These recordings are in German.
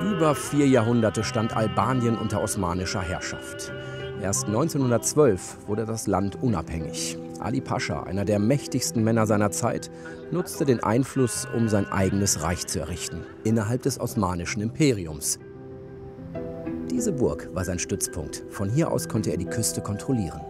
Über 4 Jahrhunderte stand Albanien unter osmanischer Herrschaft. Erst 1912 wurde das Land unabhängig. Ali Pascha, einer der mächtigsten Männer seiner Zeit, nutzte den Einfluss, um sein eigenes Reich zu errichten, innerhalb des osmanischen Imperiums. Diese Burg war sein Stützpunkt. Von hier aus konnte er die Küste kontrollieren.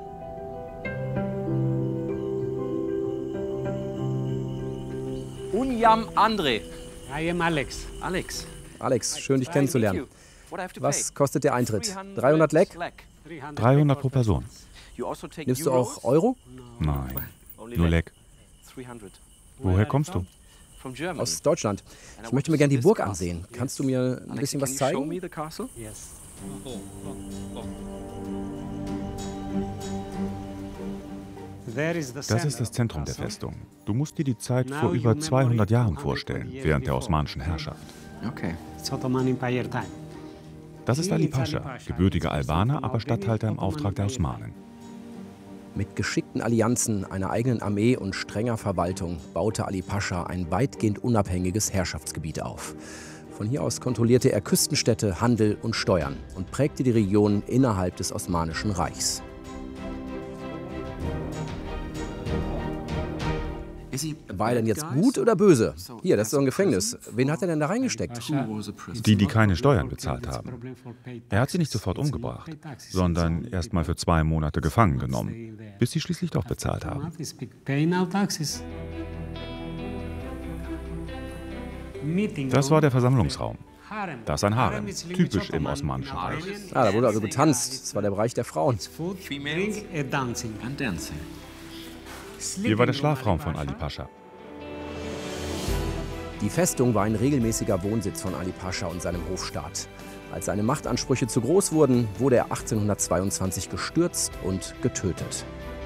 Unyam Andre. I am Alex. Alex, schön dich kennenzulernen. Was kostet der Eintritt? 300 Lek? 300 pro Person. Nimmst du auch Euro? Nein, nur Lek. Woher kommst du? Aus Deutschland. Ich möchte mir gerne die Burg ansehen. Kannst du mir ein bisschen was zeigen? Yes. Das ist das Zentrum der Festung. Du musst dir die Zeit vor über 200 Jahren vorstellen, während der osmanischen Herrschaft. Okay. It's Ottoman Empire time. Das ist Ali Pascha, gebürtiger Albaner, aber Statthalter im Auftrag der Osmanen. Mit geschickten Allianzen, einer eigenen Armee und strenger Verwaltung baute Ali Pascha ein weitgehend unabhängiges Herrschaftsgebiet auf. Von hier aus kontrollierte er Küstenstädte, Handel und Steuern und prägte die Region innerhalb des Osmanischen Reichs. War er denn jetzt gut oder böse? Hier, das ist so ein Gefängnis. Wen hat er denn da reingesteckt? Die keine Steuern bezahlt haben. Er hat sie nicht sofort umgebracht, sondern erst mal für 2 Monate gefangen genommen, bis sie schließlich doch bezahlt haben. Das war der Versammlungsraum. Das ist ein Harem, typisch im Osmanischen Reich. Ah, da wurde also getanzt. Das war der Bereich der Frauen. Hier war der Schlafraum von Ali Pascha. Die Festung war ein regelmäßiger Wohnsitz von Ali Pascha und seinem Hofstaat. Als seine Machtansprüche zu groß wurden, wurde er 1822 gestürzt und getötet.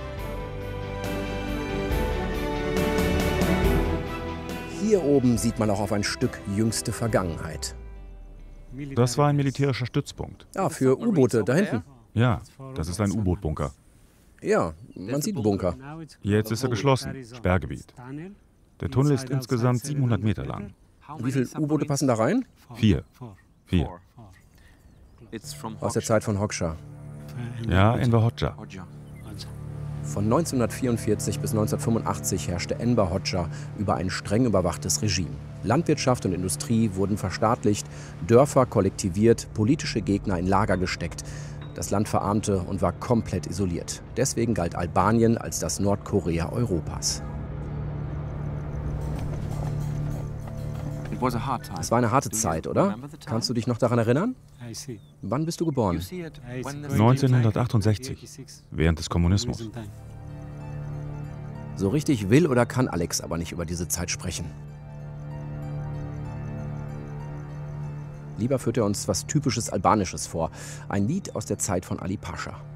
Hier oben sieht man auch auf ein Stück jüngste Vergangenheit. Das war ein militärischer Stützpunkt. Ja, für U-Boote da hinten. Ja, das ist ein U-Boot-Bunker. Ja, man sieht einen Bunker. Jetzt ist er geschlossen, Sperrgebiet. Der Tunnel ist insgesamt 700 Meter lang. Wie viele U-Boote passen da rein? 4. Aus der Zeit von Hoxha. Ja, Enver Hoxha. Von 1944 bis 1985 herrschte Enver Hoxha über ein streng überwachtes Regime. Landwirtschaft und Industrie wurden verstaatlicht, Dörfer kollektiviert, politische Gegner in Lager gesteckt. Das Land verarmte und war komplett isoliert. Deswegen galt Albanien als das Nordkorea Europas. Es war eine harte Zeit, oder? Kannst du dich noch daran erinnern? Wann bist du geboren? 1968, während des Kommunismus. So richtig will oder kann Alex aber nicht über diese Zeit sprechen. Lieber führt er uns was typisches Albanisches vor. Ein Lied aus der Zeit von Ali Pascha.